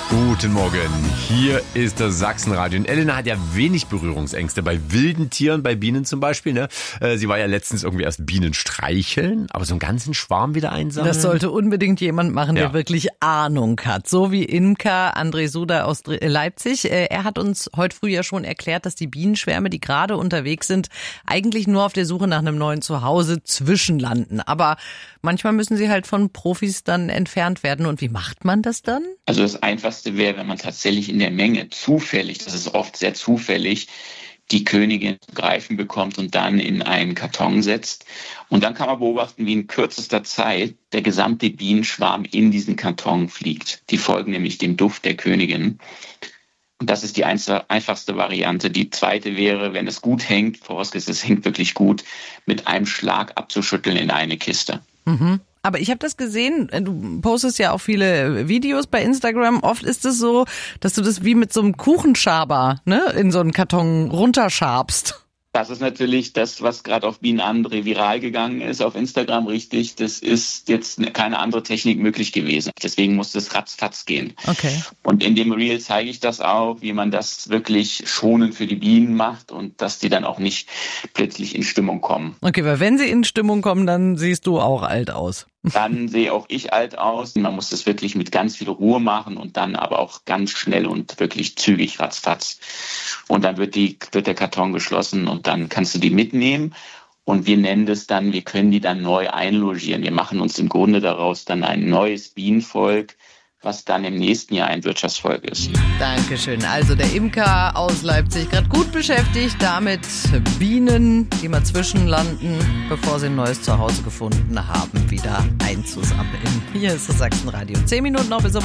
Guten Morgen, hier ist das Sachsenradio. Und Elena hat ja wenig Berührungsängste bei wilden Tieren, bei Bienen zum Beispiel. Ne? Sie war ja letztens irgendwie erst Bienen streicheln, aber so einen ganzen Schwarm wieder einsammeln. Das sollte unbedingt jemand machen, der wirklich Ahnung hat. So wie Imker André Suda aus Leipzig. Er hat uns heute früh ja schon erklärt, dass die Bienenschwärme, die gerade unterwegs sind, eigentlich nur auf der Suche nach einem neuen Zuhause zwischenlanden. Aber manchmal müssen sie halt von Profis dann entfernt werden. Und wie macht man das dann? Also das Einfachste wäre, wenn man tatsächlich in der Menge zufällig, das ist oft sehr zufällig, die Königin zu greifen bekommt und dann in einen Karton setzt. Und dann kann man beobachten, wie in kürzester Zeit der gesamte Bienenschwarm in diesen Karton fliegt. Die folgen nämlich dem Duft der Königin. Und das ist die einfachste Variante. Die zweite wäre, wenn es gut hängt, vorausgesetzt es hängt wirklich gut, mit einem Schlag abzuschütteln in eine Kiste. Mhm. Aber ich habe das gesehen, du postest ja auch viele Videos bei Instagram. Oft ist es so, dass du das wie mit so einem Kuchenschaber, ne, in so einen Karton runterschabst. Das ist natürlich das, was gerade auf Bienen André viral gegangen ist, auf Instagram, richtig. Das ist jetzt keine andere Technik möglich gewesen. Deswegen musste es ratzfatz gehen. Okay. Und in dem Reel zeige ich das auch, wie man das wirklich schonend für die Bienen macht und dass die dann auch nicht plötzlich in Stimmung kommen. Okay, weil wenn sie in Stimmung kommen, dann siehst du auch alt aus. Dann sehe auch ich alt aus. Man muss das wirklich mit ganz viel Ruhe machen und dann aber auch ganz schnell und wirklich zügig, ratzfatz. Und dann wird der Karton geschlossen und dann kannst du die mitnehmen. Und wir nennen das dann, wir können die dann neu einlogieren. Wir machen uns im Grunde daraus dann ein neues Bienenvolk, was dann im nächsten Jahr ein Wirtschaftsvolk ist. Dankeschön. Also der Imker aus Leipzig, gerade gut beschäftigt, damit Bienen, die mal zwischenlanden, bevor sie ein neues Zuhause gefunden haben, wieder einzusammeln. Hier ist das Sachsenradio. 10 Minuten noch bis um